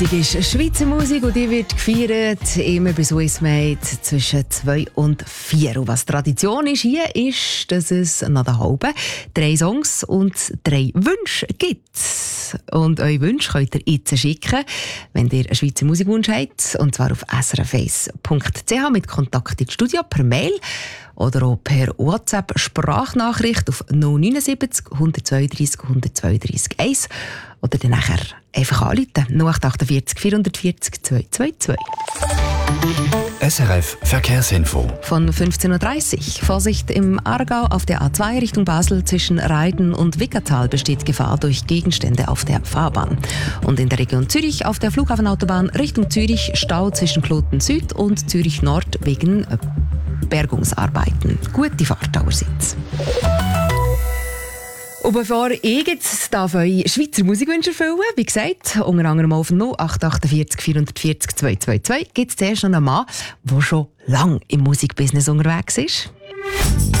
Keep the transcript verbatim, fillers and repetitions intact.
Das ist Schweizer Musik und die wird gefeiert immer bei Swissmade zwischen zwei und vier. Und was Tradition ist hier, ist, dass es nach der halben drei Songs und drei Wünsche gibt. Und eure Wünsche könnt ihr jetzt schicken, wenn ihr einen Schweizer Musikwunsch habt. Und zwar auf s r f eins punkt c h mit Kontakt ins Studio per Mail oder auch per WhatsApp-Sprachnachricht auf null neunundsiebzig, hundertzweiunddreissig, hundertzweiunddreissig eins oder dann nachher einfach anrufen. null acht achtundvierzig, vierhundertvierzig, zweihundertzweiundzwanzig. S R F Verkehrsinfo. Von fünfzehn Uhr dreißig. Vorsicht im Aargau auf der A zwei Richtung Basel zwischen Reiden und Wickertal besteht Gefahr durch Gegenstände auf der Fahrbahn. Und in der Region Zürich auf der Flughafenautobahn Richtung Zürich Stau zwischen Kloten Süd und Zürich Nord wegen Bergungsarbeiten. Gute Fahrt allerseits. Und bevor ich jetzt darf eure Schweizer Musikwünsche erfüllen, wie gesagt, unter anderem auf null acht achtundvierzig, vierhundertvierzig, zweihundertzweiundzwanzig, gibt es zuerst noch einen Mann, der schon lange im Musikbusiness unterwegs ist.